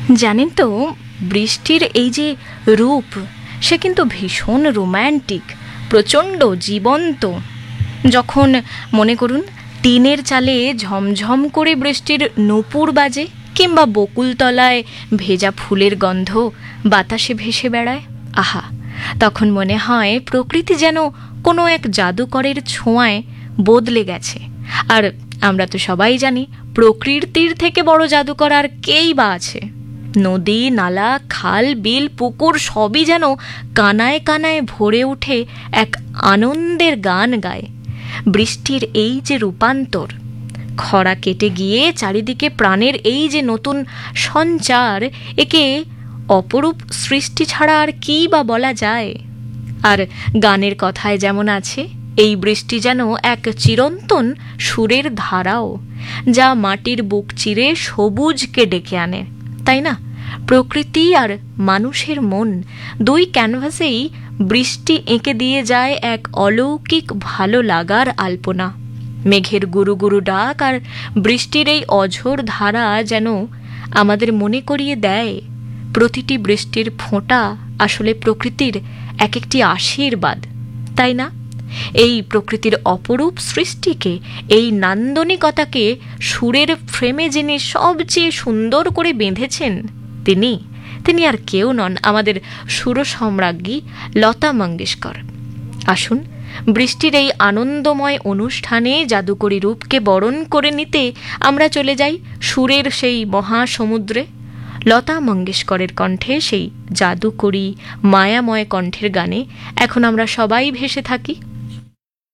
জানেন তো, বৃষ্টির এই যে রূপ, সে কিন্তু ভীষণ রোম্যান্টিক, প্রচণ্ড জীবন্ত। যখন মনে করুন টিনের চালে ঝমঝম করে বৃষ্টির নূপুর বাজে, কিংবা বকুলতলায় ভেজা ফুলের গন্ধ বাতাসে ভেসে বেড়ায়, আহা, তখন মনে হয় প্রকৃতি যেন কোনো এক জাদুকরের ছোঁয়ায় বদলে গেছে। আর আমরা তো সবাই জানি, প্রকৃতির থেকে বড় জাদুকর আর কেই বা আছে। নদী, নালা, খাল, বিল, পুকুর সবই যেন কানায় কানায় ভরে উঠে এক আনন্দের গান গায়। বৃষ্টির এই যে রূপান্তর, খরা কেটে গিয়ে চারিদিকে প্রাণের এই যে নতুন সঞ্চার, একে অপরূপ সৃষ্টি ছাড়া আর কী বা বলা যায়। আর গানের কথায় যেমন আছে, এই বৃষ্টি যেন এক চিরন্তন সুরের ধারাও, যা মাটির বুক চিরে সবুজকে ডেকে আনে, তাই না? প্রকৃতি আর মানুষের মন, দুই ক্যানভাসেই বৃষ্টি এঁকে দিয়ে যায় এক অলৌকিক ভালো লাগার আলপনা। মেঘের গুরু গুরু ডাক আর বৃষ্টির এই অঝোর ধারা যেন আমাদের মনে করিয়ে দেয়, প্রতিটি বৃষ্টির ফোঁটা আসলে প্রকৃতির এক একটি আশীর্বাদ, তাই না? এই প্রকৃতির অপরূপ সৃষ্টিকে, এই নান্দনিকতাকে সুরের ফ্রেমে যিনি সবচেয়ে সুন্দর করে বেঁধেছেন, তিনি আর কেউ নন, আমাদের সুরসম্রাজ্ঞী লতা মঙ্গেশকর। আসুন, বৃষ্টির এই আনন্দময় অনুষ্ঠানে জাদুকরী রূপকে বরণ করে নিতে আমরা চলে যাই সুরের সেই মহাসমুদ্রে। লতা মঙ্গেশকরের কণ্ঠে সেই জাদুকরী মায়াময় কণ্ঠের গানে এখন আমরা সবাই ভেসে থাকি।